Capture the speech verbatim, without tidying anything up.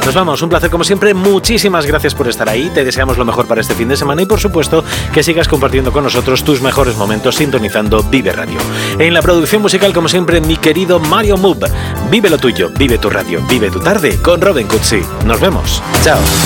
Nos vamos, un placer como siempre, muchísimas gracias por estar ahí, te deseamos lo mejor para este fin de semana y por supuesto que sigas compartiendo con nosotros tus mejores momentos sintonizando Vive Radio. En la producción musical como siempre mi querido Mario Moog. Vive lo tuyo, vive tu radio, vive tu tarde con Robin Cutsi. Nos vemos, chao.